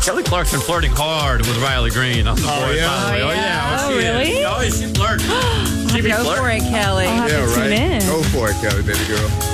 Kelly Clarkson flirting hard with Riley Green on the boys. yeah? Finally. Oh, yeah? she is. Really? Oh, she flirts. She be Go for flirting. it, Kelly. I'll have to tune in. Go for it, Kelly, baby girl.